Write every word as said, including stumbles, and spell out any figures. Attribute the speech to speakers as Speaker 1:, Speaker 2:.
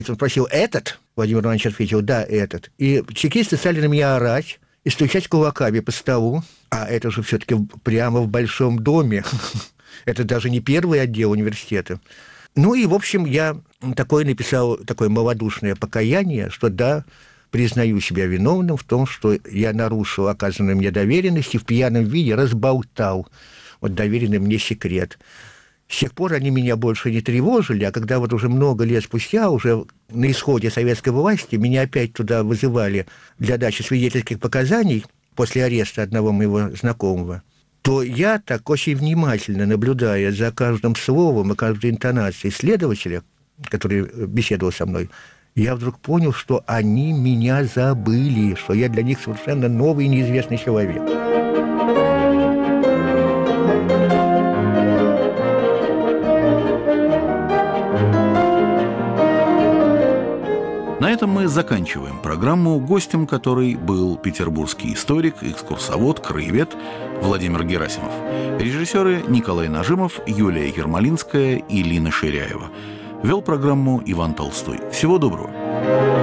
Speaker 1: Он спросил: «Этот?» Владимир Иванович ответил: «Да, этот». И чекисты стали на меня орать и стучать кулаками по столу. А это же все-таки прямо в Большом доме. Это даже не первый отдел университета. Ну и, в общем, я такое написал, такое малодушное покаяние, что да, признаю себя виновным в том, что я нарушил оказанную мне доверенность и в пьяном виде разболтал вот доверенный мне секрет. С тех пор они меня больше не тревожили, а когда вот уже много лет спустя, уже на исходе советской власти, меня опять туда вызывали для дачи свидетельских показаний после ареста одного моего знакомого, то я так очень внимательно, наблюдая за каждым словом и каждой интонацией следователя, который беседовал со мной, я вдруг понял, что они меня забыли, что я для них совершенно новый и неизвестный человек.
Speaker 2: На этом мы заканчиваем программу, гостем которой был петербургский историк, экскурсовод, краевед Владимир Герасимов. Режиссеры Николай Нажимов, Юлия Ермолинская и Лина Ширяева. Вел программу Иван Толстой. Всего доброго.